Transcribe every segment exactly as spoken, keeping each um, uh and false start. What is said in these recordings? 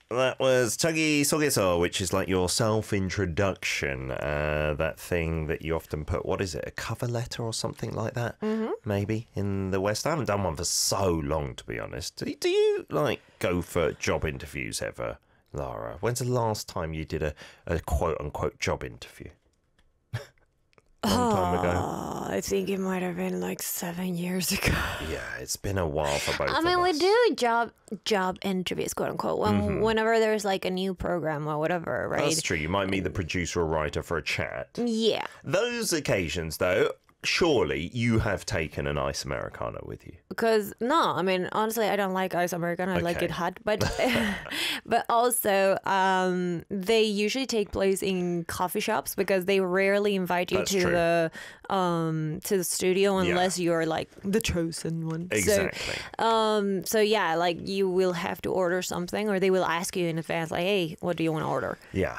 That was Tagi Sogeso, which is like your self-introduction, uh, that thing that you often put, what is it, a cover letter or something like that, mm-hmm. maybe, in the West. I haven't done one for so long, to be honest. Do, do you, like, go for job interviews ever, Lara? When's the last time you did a, a quote-unquote job interview? Long time ago. Oh, I think it might have been like seven years ago. Yeah, it's been a while for both I mean, of we us. do job job interviews, quote unquote, when, mm-hmm. whenever there's like a new program or whatever, right? That's true. You might meet the producer or writer for a chat. Yeah. Those occasions, though, surely you have taken an ice Americano with you. Because, no, I mean, honestly, I don't like ice Americano. I okay. like it hot. But but also, um, they usually take place in coffee shops because they rarely invite you That's to true. the um, to the studio unless yeah. you're like the chosen one. Exactly. So, um, so, yeah, like you will have to order something or they will ask you in advance, like, hey, what do you want to order? Yeah.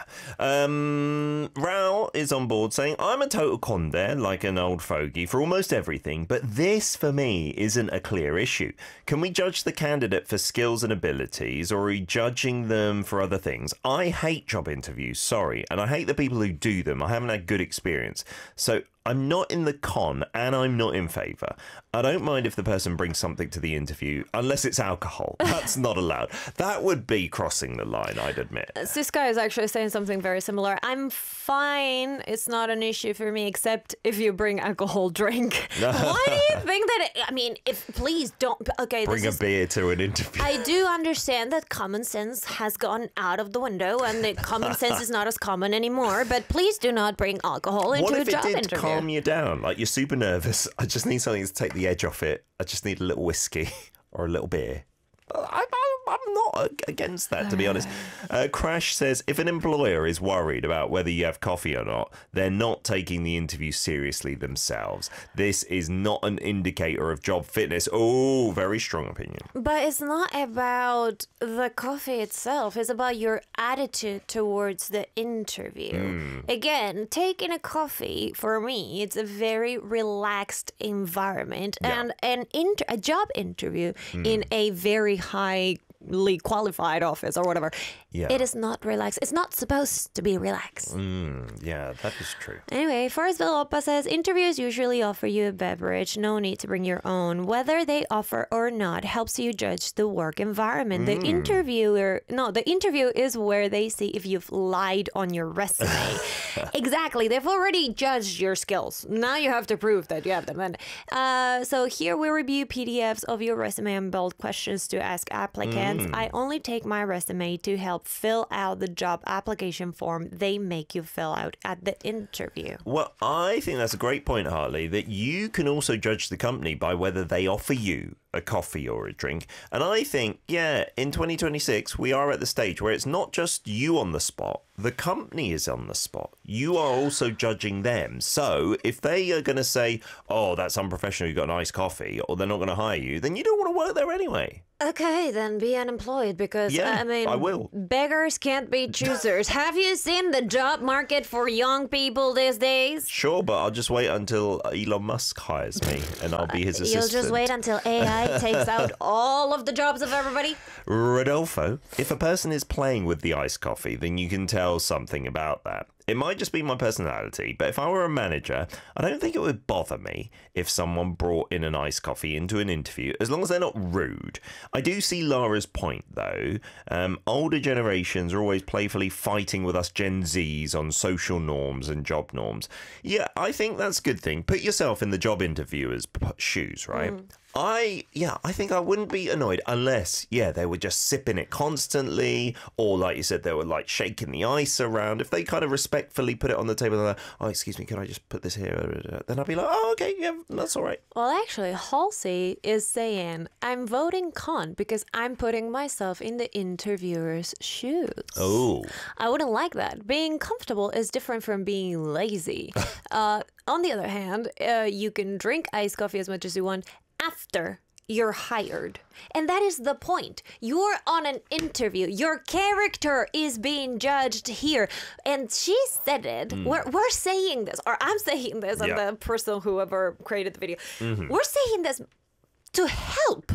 Um, Rao is on board saying, I'm a total conde, like an old fogey, for almost everything, but this, for me, isn't a clear issue. Can we judge the candidate for skills and abilities, or are we judging them for other things? I hate job interviews, sorry, and I hate the people who do them. I haven't had good experience. So I'm not in the con, and I'm not in favour. I don't mind if the person brings something to the interview, unless it's alcohol. That's not allowed. That would be crossing the line, I'd admit. This guy is actually saying something very similar. I'm fine. It's not an issue for me, except if you bring alcohol drink. Why do you think that? It, I mean, if please don't. Okay, bring this a is, beer to an interview. I do understand that common sense has gone out of the window, and that common sense is not as common anymore. But please do not bring alcohol into what a if job it did interview. calm you down? Like, you're super nervous. I just need something to take the edge off it. I just need a little whiskey or a little beer. I, I, I'm not against that, to be honest. Uh, Crash says, if an employer is worried about whether you have coffee or not, they're not taking the interview seriously themselves. This is not an indicator of job fitness. Oh, very strong opinion. But it's not about the coffee itself. It's about your attitude towards the interview. Mm. Again, taking a coffee, for me, it's a very relaxed environment. Yeah. And an inter- a job interview mm. in a very highly qualified office or whatever, yeah. it is not relaxed. It's not supposed to be relaxed. Mm, yeah, that is true. Anyway, Forrest Villopa says, interviews usually offer you a beverage. No need to bring your own. Whether they offer or not helps you judge the work environment. Mm. The interviewer, no, the interview is where they see if you've lied on your resume. Exactly. They've already judged your skills. Now you have to prove that you have them. And uh, so here we review P D Fs of your resume and build questions to ask applicants. Mm. I only take my resume to help fill out the job application form they make you fill out at the interview. Well, I think that's a great point, Hartley, that you can also judge the company by whether they offer you a coffee or a drink. And I think, yeah, in twenty twenty-six, we are at the stage where it's not just you on the spot. The company is on the spot. You are also judging them. So if they are going to say, oh, that's unprofessional, you got an iced coffee, or they're not going to hire you, then you don't want to work there anyway. Okay, then be unemployed because, yeah, I mean, I will. Beggars can't be choosers. Have you seen the job market for young people these days? Sure, but I'll just wait until Elon Musk hires me and I'll be his assistant. You'll just wait until A I takes out all of the jobs of everybody? Rodolfo, if a person is playing with the iced coffee, then you can tell something about that. It might just be my personality, but if I were a manager, I don't think it would bother me if someone brought in an iced coffee into an interview, as long as they're not rude. I do see Lara's point, though. Um, older generations are always playfully fighting with us Gen Zs on social norms and job norms. Yeah, I think that's a good thing. Put yourself in the job interviewer's p- shoes, right? Mm. I, yeah, I think I wouldn't be annoyed unless, yeah, they were just sipping it constantly, or like you said, they were like shaking the ice around. If they kind of respectfully put it on the table and like, oh, excuse me, can I just put this here? Then I'd be like, oh, okay, yeah, that's all right. Well, actually, Halsey is saying, I'm voting con because I'm putting myself in the interviewer's shoes. Oh. I wouldn't like that. Being comfortable is different from being lazy. uh, on the other hand, uh, you can drink iced coffee as much as you want after you're hired. And that is the point. You're on an interview. Your character is being judged here. And she said it. Mm. We're, we're saying this, or I'm saying this, yeah. and the person, whoever created the video. Mm-hmm. We're saying this to help.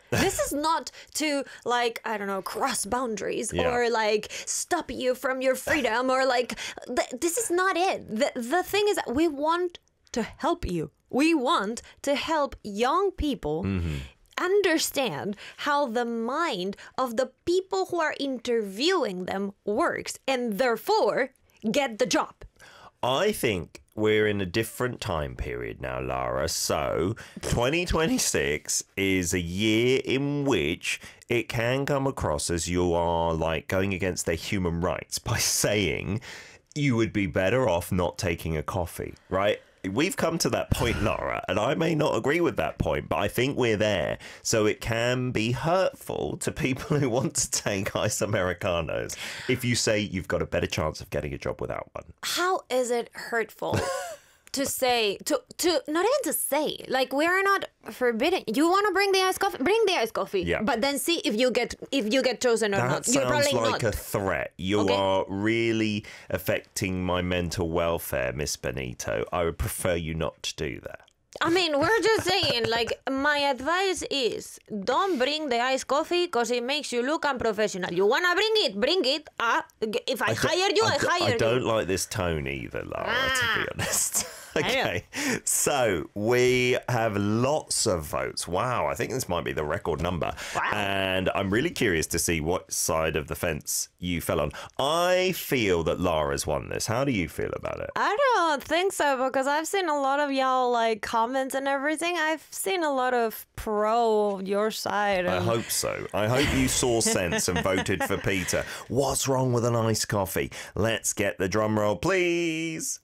This is not to, like, I don't know, cross boundaries Yeah. or like stop you from your freedom or like th- this is not it. The the thing is that we want to help you. We want to help young people understand how the mind of the people who are interviewing them works and therefore get the job. I think we're in a different time period now, Lara. So twenty twenty-six is a year in which it can come across as you are like going against their human rights by saying you would be better off not taking a coffee, right? We've come to that point, Lara, and I may not agree with that point, but I think we're there. So it can be hurtful to people who want to take ice Americanos if you say you've got a better chance of getting a job without one. How is it hurtful to say, to, to not even to say, like, we are not forbidden. You want to bring the iced coffee? Bring the iced coffee. Yeah. But then see if you get if you get chosen or That not. You're sounds probably like not. a threat. You Okay. are really affecting my mental welfare, Miss Benito. I would prefer you not to do that. I mean, we're just saying, like, my advice is don't bring the iced coffee because it makes you look unprofessional. You want to bring it, bring it. Uh, if I, I don't- hire you, I, I, d- hire I don't you. like this tone either, Lara, to be Ah. honest. Okay, so we have lots of votes. Wow, I think this might be the record number. Wow. And I'm really curious to see what side of the fence you fell on. I feel that Lara's won this. How do you feel about it? I don't think so because I've seen a lot of y'all like comments and everything. I've seen a lot of pro your side. I and- hope so. I hope you saw sense and voted for Peter. What's wrong with an iced coffee? Let's get the drum roll, please.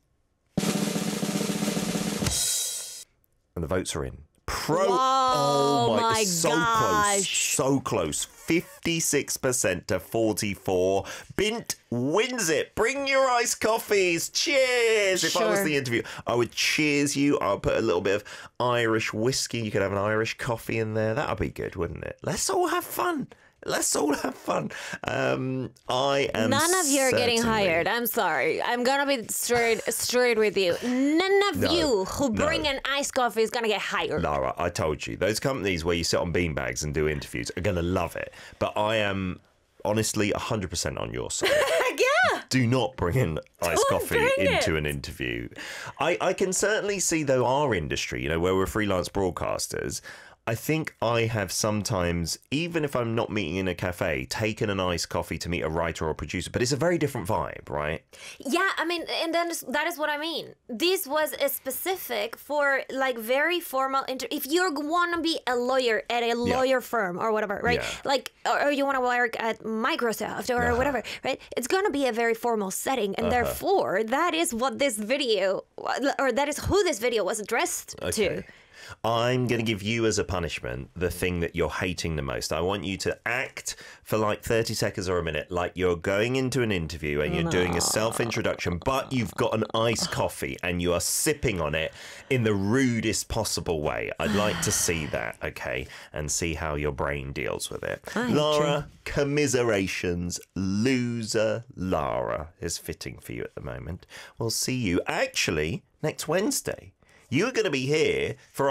And the votes are in. Pro. Whoa, oh my, my so gosh. close. So close. fifty-six percent to forty-four. Bint wins it. Bring your iced coffees. Cheers. If I was Sure. the interview, I would cheers you. I would put a little bit of Irish whiskey. You could have an Irish coffee in there. That would be good, wouldn't it? Let's all have fun. Let's all have fun. Um, I am. None of you are getting certainly- hired. I'm sorry. I'm gonna be straight straight with you. None of No, you who bring no. an iced coffee is gonna get hired. Lara, I told you, those companies where you sit on beanbags and do interviews are going to love it. But I am honestly one hundred percent on your side. Yeah. Do not bring in iced Don't coffee bring into it. an interview. I, I can certainly see, though, our industry, you know, where we're freelance broadcasters, I think I have sometimes, even if I'm not meeting in a cafe, taken an iced coffee to meet a writer or a producer. But it's a very different vibe, right? Yeah, I mean, and then that is what I mean. This was a specific for like very formal inter. If you want to be a lawyer at a lawyer firm or whatever, right? Yeah. Like, or, or you want to work at Microsoft or Uh-huh. whatever, right? It's gonna be a very formal setting, and therefore that is what this video, or that is who this video was addressed to. Okay. I'm going to give you as a punishment the thing that you're hating the most. I want you to act for like thirty seconds or a minute like you're going into an interview and you're doing a self-introduction, but you've got an iced coffee and you are sipping on it in the rudest possible way. I'd like to see that, okay, and see how your brain deals with it. Hi, Lara, commiserations. Loser Lara is fitting for you at the moment. We'll see you actually next Wednesday. You're going to be here for